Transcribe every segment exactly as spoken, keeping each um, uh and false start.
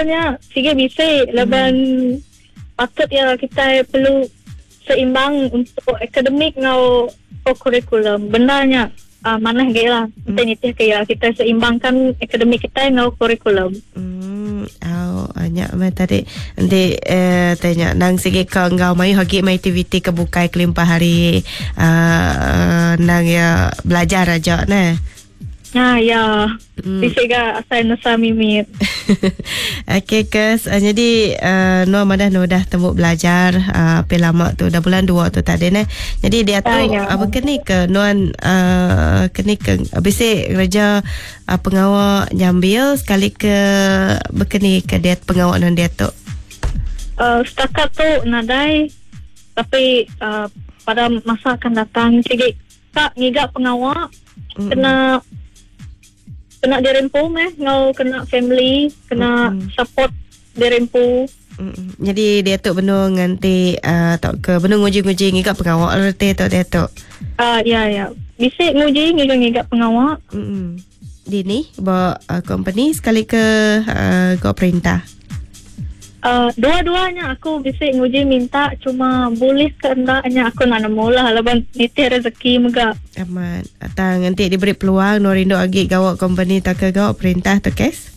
Benarnya sikit bisik Leban hmm. patut ya kita perlu seimbang untuk akademik ngau kurikulum. Benarnya uh, mana lagi lah kita hmm. nitih kaya kita seimbangkan akademik kita ngau kurikulum. Hmm, oh, banyak mah tadi nanti eh, tanya nang sige kau ngau mai hagi mai aktiviti kebukai kelimpah hari uh, nang ya belajar aja nah. Ya, ya. Hmm. Bisa ga asal nasa mimit. Okey, Kes. Uh, jadi, uh, Noah madah Noah dah temu belajar uh, apa lama tu, dah bulan dua tu tadi ni. Jadi, dia tu, ya, ya. apa kini ke Noah uh, kini ke, bisa kerja uh, pengawal nyambil sekali ke berkini ke dia pengawal dan dia tu? Uh, setakat tu nadai, tapi uh, pada masa akan datang, sige, tak ngigak pengawal, mm-hmm. kena kena dirempu meh ngau kena family kena mm-hmm. support dirempu. Mm-hmm. Jadi dia tu benar nganti uh, tak ke benar nguji-nguji ngigak pengawal rete tu dia tu. Ah uh, ya ya. Bisa nguji ngigak ngigak pengawal. Hmm. Dini bawa uh, company sekali ke uh, go perintah. Uh, dua-duanya aku bisa nguji minta cuma boleh kehendaknya aku nak nemu lah leban niti rezeki mega aman atang nanti diberi peluang Norindo agi gawak company tak ke gawak perintah tu Kes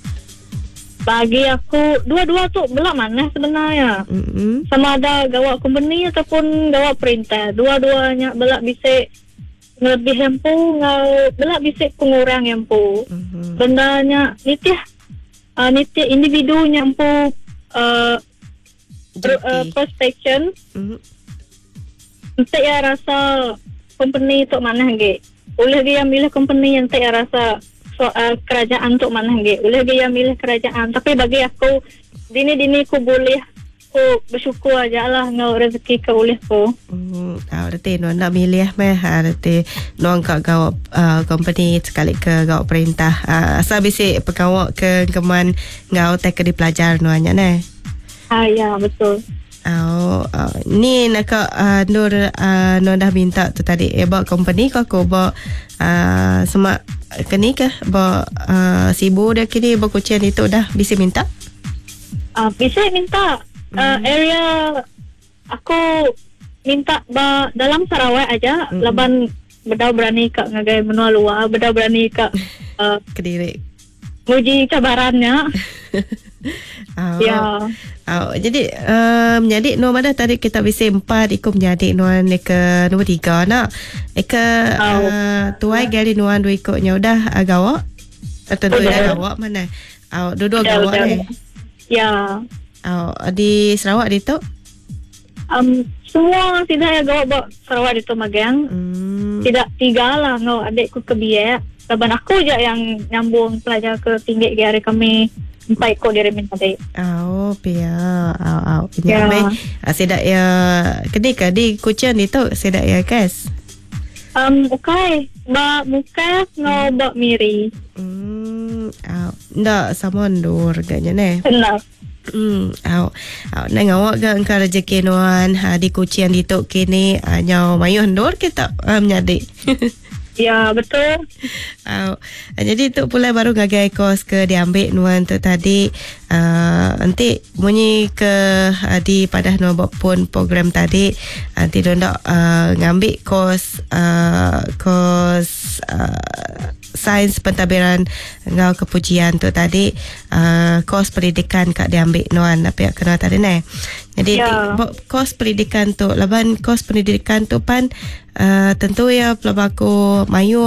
bagi aku dua-dua tu belak mana sebenarnya mm-hmm. sama ada gawak company ataupun gawak perintah dua-duanya belak bisa lebih hempu ngau belak bisa pengurang hempu mm-hmm. bendanya niti uh, niti individu nyampu Uh, per, uh, prospection mm-hmm. Entah ya rasa company tu mana lagi boleh dia milih company yang tak ya rasa soal kerajaan tu mana lagi boleh dia milih kerajaan tapi bagi aku dini-dini aku boleh aku bersyukur aja lah ngau rezeki ke oleh aku hmm, oh, reti no nak milih meh reti no angkat gawak uh, company sekali ke gawak perintah uh, asal bisik pegawak ke keman ngau tak ke di pelajar no hanya ne ah ya betul oh, oh ni nak uh, Nur uh, Nur dah minta tu tadi eh bawa company kau kau bawa uh, semak ke ni ke bawa uh, sibu dah kini bawa kucian itu dah bisa minta uh, bisa minta uh, area aku minta ba, dalam Sarawak aja mm-hmm. laban bedau berani kak ngagai menua luar bedau berani kak uh, Kediri uji cabarannya oh. Ya oh, jadi um, jadi no mana tadi kita bisa empat ikut menjadi no ni ke nombor tiga nak ke oh. uh, tuai gali no dua ikutnya udah uh, gawak atau dua dah gawak mana oh, dua-dua gawak ni ya oh, di Sarawak di tu um, semua tidak ya gawak bawa Sarawak di tu magang hmm. tidak tiga lah ngau adikku ke biak laban aku je yang nyambung pelajar ke tinggi hari kami empat ikut dia minta tadi. Oh, pia. Au au. Ya. Sedak ya kedik di kucian itu sedak ya Kes. Um, okay. Ba muka no hmm. ba miri. Hmm, au. Ndak sama ndur gaknya ne. Benar. Hmm, au. Au nang awak ga engkau rezeki noan ha di kucian di tok kini nyau mayuh ndur kita um, nyadi. Ya betul. Oh, jadi tu pula baru gagai kos ke diambil nuan tu tadi uh, nanti bunyi ke uh, di pada nuan buat pun program tadi nanti dia nak uh, ngambil kos uh, kos uh, sains pentadbiran ngau kepujian tu tadi uh, kos pendidikan kak diambil nuan apa yang kena tadi ni. Jadi ya. di, kos pendidikan tu laban kos pendidikan tu pan uh, tentu ya pelabaku mayu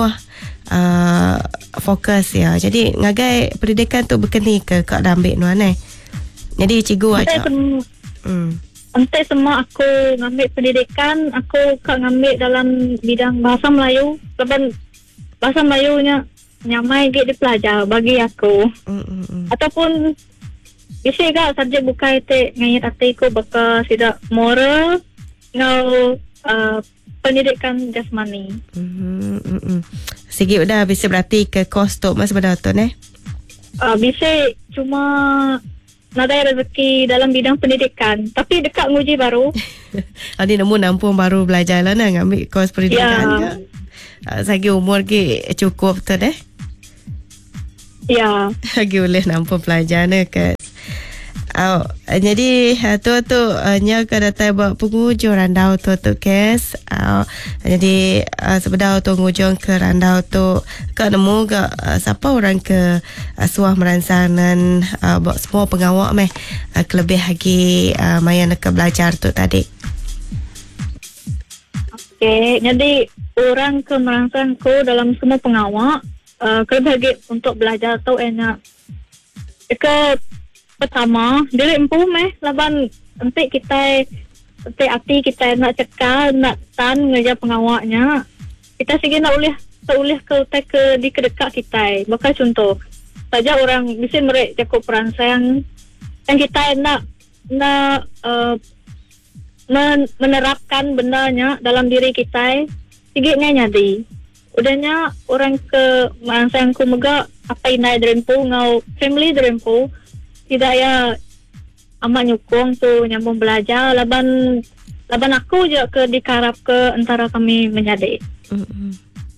uh, fokus ya. Jadi ngagai pendidikan tu berkeni ke kak ambil nuan eh. Jadi cikgu aja. Hmm. Entah semua aku ngambil pendidikan, aku kak ngambil dalam bidang bahasa Melayu. Laban bahasa Melayunya nyamai gak dipelajar bagi aku. Mm-mm. Ataupun bisa gak subjek buka itu ngayat hatiku bakal tidak moral ngau uh, pendidikan jasmani. Mm-hmm. Segi udah bisa berarti ke kos tu mas pada tu ne? Uh, bisa cuma nadai rezeki dalam bidang pendidikan tapi dekat nguji baru. Adi nemu nampung baru belajar lah nak ngambil kos pendidikan ya. Uh, sagi umur ke cukup tu deh. Ya. Lagi boleh nampung pelajar ne ke Oh, jadi uh, tu tu uh, nya ke datang buat penghujung randau tu tu kes. Uh, jadi uh, sebenar tu penghujung ke randau tu ke nemu ke uh, siapa orang ke uh, suah meransanan uh, buat semua pengawak meh uh, kelebih lagi uh, mayan ke belajar tu tadi. Okey, jadi orang ke merangsangku dalam semua pengawak uh, kelebih lagi untuk belajar tu enak. Ke pertama, diri empuh meh laban nanti kita nanti hati kita nak cekal, nak tan ngeja pengawaknya. Kita sige nak ulih seulih ke ke di kedekat kita. Bakal contoh, saja orang bisa merek cukup perangsang yang kita nak nak uh, men- menerapkan bendanya dalam diri kita. Sige nya nyadi. Udahnya orang ke merangsang ku mega apa inai derempu ngau family derempu. Tidak ya amat nyukung tu nyambung belajar laban laban aku je ke dikarap ke antara kami menjadi. Hmm.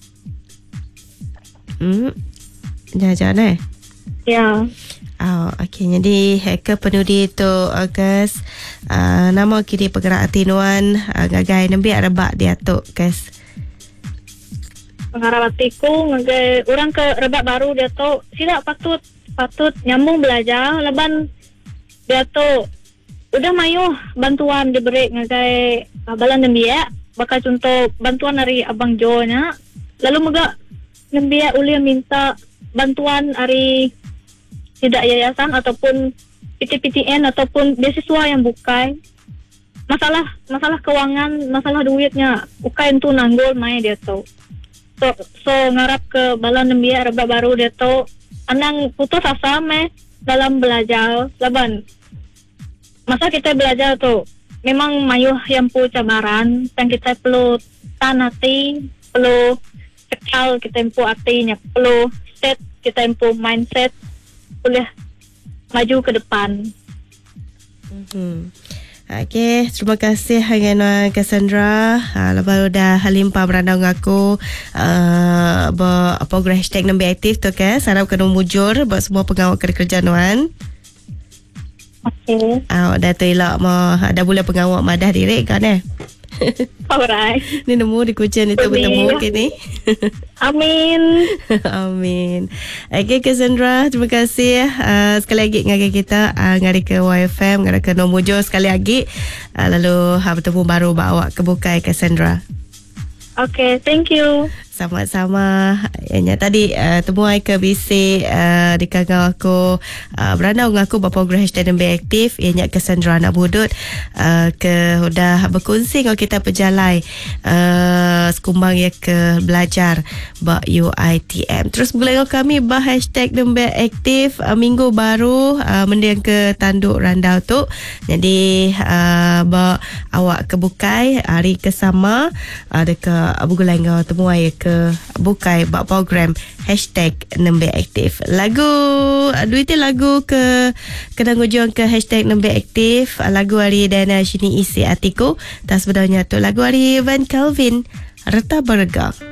Hmm. Jangan-jangan eh? Ya. Oh, okey. Jadi ke penudi tu Agus uh, nama kiri penggerak tinuan uh, gagai nembi rebak dia tu guys. Pengharap hatiku ngagai orang ke rebak baru dia tu sila patut patut nyambung belajar laban dia tu udah mayuh bantuan diberi ngagai uh, balan nembia bakal contoh bantuan dari abang Jo nya lalu mega nembia uli minta bantuan dari tidak yayasan ataupun P T P T N ataupun beasiswa yang bukai masalah masalah keuangan masalah duitnya bukai tu nanggul mai dia tu so, so ngarap ke balan nembia rebak baru dia tu anang putus asa meh dalam belajar laban masa kita belajar tu memang mayuh yang pu cabaran yang kita perlu tanati perlu cekal kita empu hatinya perlu set kita empu mindset boleh maju ke depan. Hmm. Okey, terima kasih dengan Cassandra. Uh, lepas dah halimpa berandang aku uh, apa program hashtag Nembe Aktif tu ke sarap kena mujur buat semua pengawal kerja nuan. Okey. Ah, uh, dah tu elok mau dah bulan pengawal madah diri kan eh. Alright. Ni nemu di kucing itu bertemu kini. Amin. Amin. Okey Cassandra, terima kasih uh, sekali lagi dengan kita uh, ngari ke Y F M, ngari ke Nomujo sekali lagi. Uh, lalu ha, bertemu baru bawa ke Bukai Cassandra. Okay, thank you. Sama-sama. Yang tadi uh, temuai ke B C uh, di kagau aku uh, berandau dengan aku bapa program hashtag Nembe Aktif ianya Cassandra nak budut uh, ke udah berkongsi dengan kita pejalai uh, sekumbang ya ke belajar ba U I T M. Terus bergulai kami bah hashtag Nembe Aktif uh, minggu baru uh, mendiang ke tanduk randau tu. Jadi uh, ba awak ke Bukai hari ke sama ada uh, ke bergulai ngau temuai ke Bukai bak program hashtag Nembe Aktif. Lagu duit lagu ke kena ngujung ke hashtag Nembe Aktif lagu hari Dana Shini isi atiku tak sebenarnya tu lagu hari Van Calvin Reta Berga.